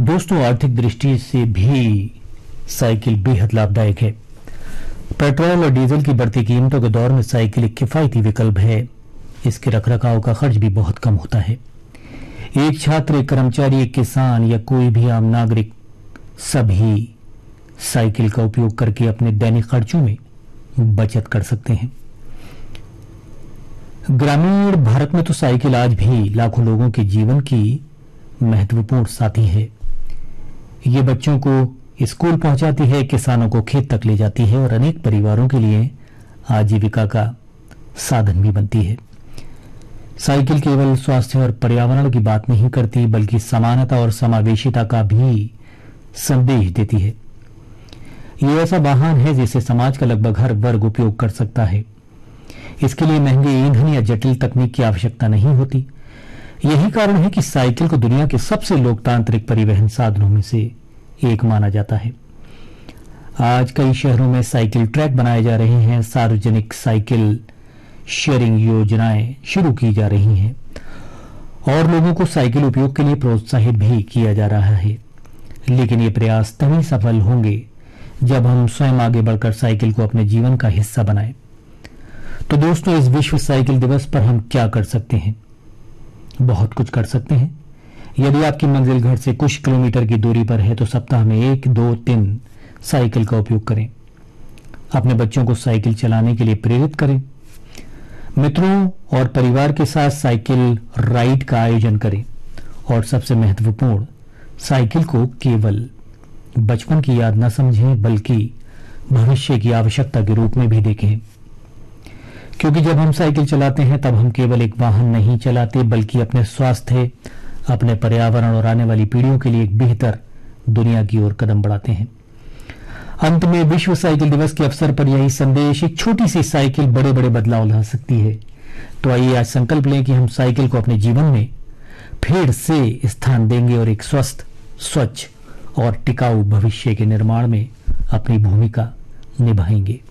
दोस्तों, आर्थिक दृष्टि से भी साइकिल बेहद लाभदायक है। पेट्रोल और डीजल की बढ़ती कीमतों के दौर में साइकिल एक किफायती विकल्प है। इसके रखरखाव का खर्च भी बहुत कम होता है। एक छात्र, एक कर्मचारी, एक किसान या कोई भी आम नागरिक सभी साइकिल का उपयोग करके अपने दैनिक खर्चों में बचत कर सकते हैं। ग्रामीण भारत में तो साइकिल आज भी लाखों लोगों के जीवन की महत्वपूर्ण साथी है। ये बच्चों को स्कूल पहुंचाती है, किसानों को खेत तक ले जाती है और अनेक परिवारों के लिए आजीविका का साधन भी बनती है। साइकिल केवल स्वास्थ्य और पर्यावरण की बात नहीं करती, बल्कि समानता और समावेशिता का भी संदेश देती है। ये ऐसा वाहन है जिसे समाज का लगभग हर वर्ग उपयोग कर सकता है। इसके लिए महंगे ईंधन या जटिल तकनीक की आवश्यकता नहीं होती। यही कारण है कि साइकिल को दुनिया के सबसे लोकतांत्रिक परिवहन साधनों में से एक माना जाता है। आज कई शहरों में साइकिल ट्रैक बनाए जा रहे हैं, सार्वजनिक साइकिल शेयरिंग योजनाएं शुरू की जा रही हैं और लोगों को साइकिल उपयोग के लिए प्रोत्साहित भी किया जा रहा है। लेकिन ये प्रयास तभी सफल होंगे जब हम स्वयं आगे बढ़कर साइकिल को अपने जीवन का हिस्सा बनाएं। तो दोस्तों, इस विश्व साइकिल दिवस पर हम क्या कर सकते हैं? बहुत कुछ कर सकते हैं। यदि आपकी मंजिल घर से कुछ किलोमीटर की दूरी पर है तो सप्ताह में 1, 2, 3 साइकिल का उपयोग करें। अपने बच्चों को साइकिल चलाने के लिए प्रेरित करें। मित्रों और परिवार के साथ साइकिल राइड का आयोजन करें। और सबसे महत्वपूर्ण, साइकिल को केवल बचपन की याद न समझें, बल्कि भविष्य की आवश्यकता के रूप में भी देखें। क्योंकि जब हम साइकिल चलाते हैं तब हम केवल एक वाहन नहीं चलाते, बल्कि अपने स्वास्थ्य, अपने पर्यावरण और आने वाली पीढ़ियों के लिए एक बेहतर दुनिया की ओर कदम बढ़ाते हैं। अंत में विश्व साइकिल दिवस के अवसर पर यही संदेश, एक छोटी सी साइकिल बड़े बड़े बदलाव ला सकती है। तो आइए आज संकल्प लें कि हम साइकिल को अपने जीवन में फिर से स्थान देंगे और एक स्वस्थ, स्वच्छ और टिकाऊ भविष्य के निर्माण में अपनी भूमिका निभाएंगे।